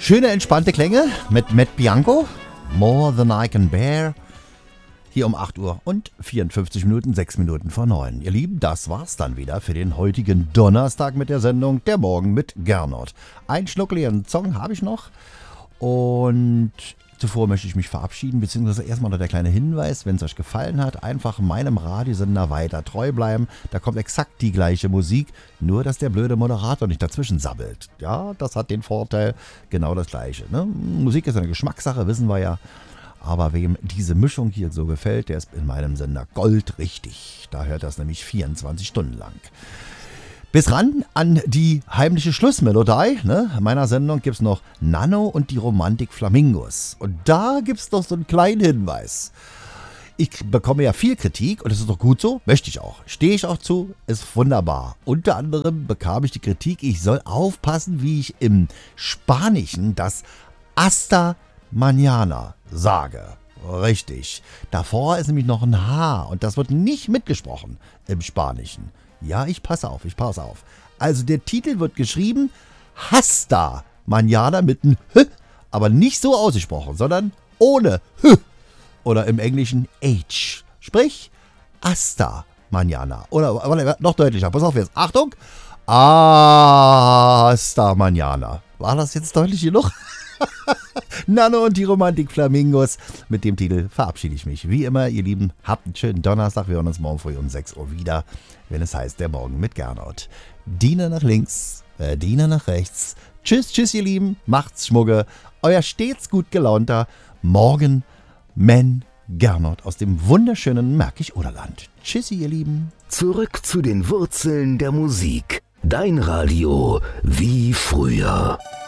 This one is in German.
Schöne, entspannte Klänge mit Matt Bianco. More Than I Can Bear. Hier um 8 Uhr und 54 Minuten, 6 Minuten vor 9. Ihr Lieben, das war's dann wieder für den heutigen Donnerstag mit der Sendung Der Morgen mit Gernot. Einen schnuckeligen Song habe ich noch. Und zuvor möchte ich mich verabschieden, beziehungsweise erstmal noch der kleine Hinweis, wenn es euch gefallen hat, einfach meinem Radiosender weiter treu bleiben. Da kommt exakt die gleiche Musik, nur dass der blöde Moderator nicht dazwischen sabbelt. Ja, das hat den Vorteil, genau das Gleiche. Ne? Musik ist eine Geschmackssache, wissen wir ja. Aber wem diese Mischung hier so gefällt, der ist in meinem Sender goldrichtig. Da hört das nämlich 24 Stunden lang. Bis ran an die heimliche Schlussmelodie, ne, meiner Sendung gibt es noch Nano und die Romantik Flamingos. Und da gibt es noch so einen kleinen Hinweis. Ich bekomme ja viel Kritik und das ist doch gut so, möchte ich auch. Stehe ich auch zu, ist wunderbar. Unter anderem bekam ich die Kritik, ich soll aufpassen, wie ich im Spanischen das Hasta mañana sage. Richtig. Davor ist nämlich noch ein H und das wird nicht mitgesprochen im Spanischen. Ja, ich passe auf. Also der Titel wird geschrieben Hasta mañana mit einem H, aber nicht so ausgesprochen, sondern ohne H. Oder im Englischen H. Sprich, hasta mañana. Oder noch deutlicher, pass auf jetzt. Achtung. Hasta mañana. War das jetzt deutlich genug? Nano und die Romantik Flamingos. Mit dem Titel verabschiede ich mich. Wie immer, ihr Lieben, habt einen schönen Donnerstag. Wir hören uns morgen früh um 6 Uhr wieder, wenn es heißt, der Morgen mit Gernot. Diener nach links, Diener nach rechts. Tschüss, ihr Lieben. Macht's Schmugge. Euer stets gut gelaunter Morgenman Gernot aus dem wunderschönen Märkisch-Oderland. Tschüssi, ihr Lieben. Zurück zu den Wurzeln der Musik. Dein Radio wie früher.